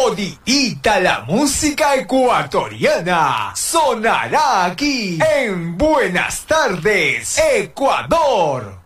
Toditita la música ecuatoriana sonará aquí en Buenas Tardes, Ecuador.